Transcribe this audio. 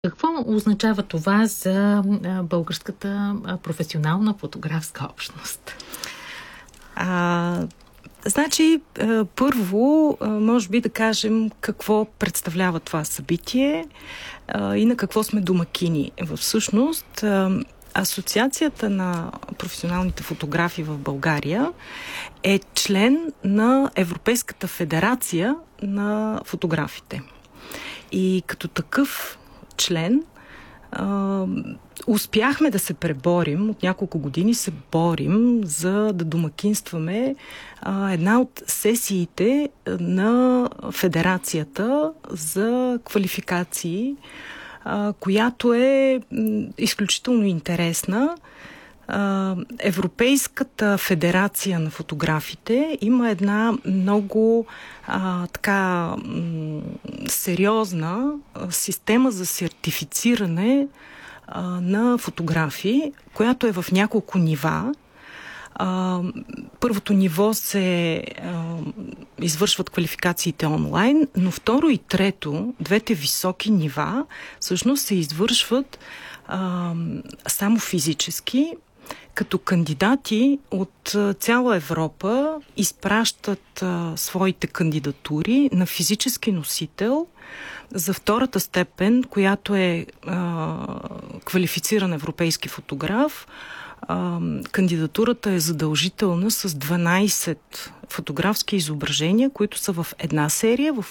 Какво означава това за българската професионална фотографска общност? Значи, първо, може би да кажем какво представлява това събитие и на какво сме домакини. Всъщност, Асоциацията на професионалните фотографи в България е член на Европейската федерация на фотографите. И като такъв член успяхме да се преборим, от няколко години се борим за да домакинстваме една от сесиите на Федерацията за квалификации, която е изключително интересна. Европейската федерация на фотографите има една много сериозна система за сертифициране на фотографии, която е в няколко нива. Първото ниво се извършват квалификациите онлайн, но второ и трето, двете високи нива, всъщност се извършват само физически, като кандидати от цяла Европа изпращат своите кандидатури на физически носител за втората степен, която е квалифициран европейски фотограф. Кандидатурата е задължителна с 12 фотографски изображения, които са в една серия, в